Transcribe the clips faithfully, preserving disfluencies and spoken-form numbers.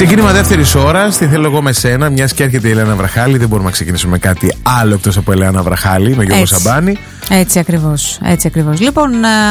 Ξεκίνημα δεύτερη ώρα, στη θέλω εγώ με σένα, μια και έρχεται η Ελένα Βραχάλη. Δεν μπορούμε να ξεκινήσουμε με κάτι άλλο εκτός από Ελένα Βραχάλη, με Γιώργο Σαμπάνη. Έτσι ακριβώς. Έτσι ακριβώς. Λοιπόν,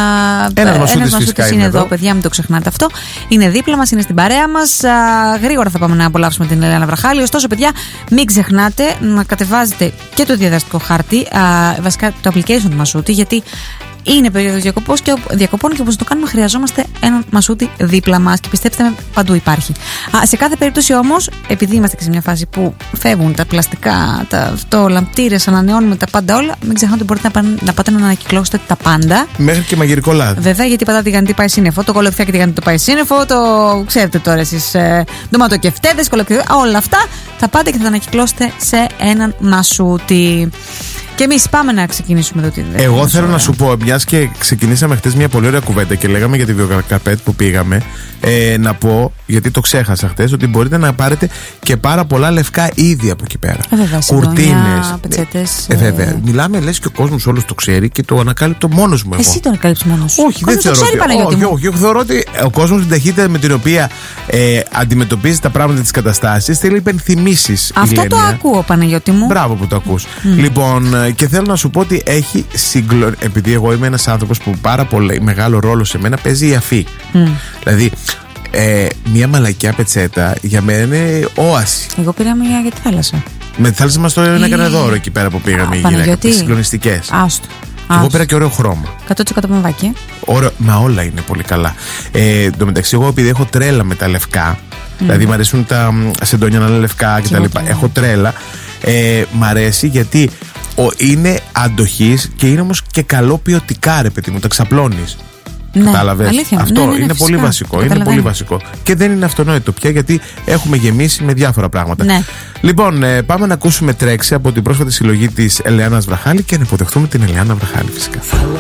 ένας Μασούτης είναι, είναι εδώ, εδώ, παιδιά, μην το ξεχνάτε αυτό. Είναι δίπλα μας, είναι στην παρέα μας. Α, γρήγορα θα πάμε να απολαύσουμε την Ελένα Βραχάλη. Ωστόσο, παιδιά, μην ξεχνάτε να κατεβάζετε και το διαδραστικό χάρτη, α, βασικά το application του Μασούτη, γιατί είναι περίοδος διακοπών και όπως το κάνουμε χρειαζόμαστε έναν Μασούτη δίπλα μας και πιστέψτε με, παντού υπάρχει. Α, σε κάθε περίπτωση όμως, επειδή είμαστε και σε μια φάση που φεύγουν τα πλαστικά, τα αυτό, λαμπτήρες, ανανεώνουμε τα πάντα όλα, μην ξεχνάτε ότι μπορείτε να, να πάτε να ανακυκλώσετε τα πάντα. Μέχρι και μαγειρικό λάδι. Βέβαια, γιατί πατάτε τηγανιτή πάει σύννεφο, το κολοκτιάκι τηγανιτή το πάει σύννεφο, το ξέρετε τώρα εσείς, ε, ντοματοκεφτέδες, κολοκτιάκι, όλα αυτά θα πάτε και θα τα ανακυκλώσετε σε έναν Μασούτη. Και εμείς πάμε να ξεκινήσουμε εδώ. Εγώ θέλω να σου πω, μιας και ξεκινήσαμε χτες μια πολύ ωραία κουβέντα και λέγαμε για τη βιοκαρπέτ που πήγαμε, ε, να πω, γιατί το ξέχασα χτες, ότι μπορείτε να πάρετε και πάρα πολλά λευκά είδη από εκεί πέρα. Κουρτίνες, πετσέτες. Ε, βέβαια. Ε... Μιλάμε, λες και ο κόσμος όλος το ξέρει και το ανακάλυπτω μόνος μου. Εγώ. Εσύ το ανακάλυψες μόνος σου. Όχι, δεν θεωρώ. Ξέρει, ότι... όχι, όχι, όχι, θεωρώ ότι ο κόσμος την ταχύτητα με την οποία ε, αντιμετωπίζει τα πράγματα, τις καταστάσεις, θέλει υπενθυμίσεις. Αυτό το ακούω, Παναγιώτη μου. Μπράβο που το ακούς. Mm. Λοιπόν, και θέλω να σου πω ότι έχει συγκλονίσει. Επειδή εγώ είμαι ένας άνθρωπος που πάρα πολύ μεγάλο ρόλο σε μένα παίζει η αφή. Mm. Δηλαδή, ε, μια μαλακιά πετσέτα για μένα είναι όαση. Εγώ πήρα μια για τη θάλασσα. Με τη θάλασσα μας το έκανε δώρο εκεί πέρα που πήγαμε, οι γυναίκες. Συγκλονιστικές. Άστο. Εγώ πήρα και ωραίο χρώμα. εκατό τοις εκατό παμβάκι. Ωραίο, μα όλα είναι πολύ καλά. Ε, εν τω μεταξύ, εγώ επειδή έχω τρέλα με τα λευκά, mm. δηλαδή μου αρέσουν τα σεντόνια να είναι λευκά κτλ. Έχω τρέλα. Ε, μ' αρέσει γιατί ο, είναι αντοχής και είναι όμως και καλό ποιοτικά, ρε παιδί μου, τα ξαπλώνεις. Ναι, κατάλαβες. Αλήθεια. Αυτό ναι, ναι, ναι, είναι φυσικά. πολύ βασικό. Είναι πολύ βασικό. Και δεν είναι αυτονόητο πια γιατί έχουμε γεμίσει με διάφορα πράγματα. Ναι. Λοιπόν, ε, πάμε να ακούσουμε τρέξη από την πρόσφατη συλλογή της Ελένας Βραχάλη και να υποδεχτούμε την Ελένα Βραχάλη φυσικά.